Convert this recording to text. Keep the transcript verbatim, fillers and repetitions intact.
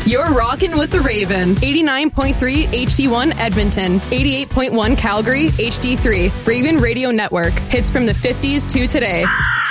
You're rocking with the Raven. eighty-nine point three H D one Edmonton. eighty-eight point one Calgary, H D three. Raven Radio Network. Hits from the fifties to today.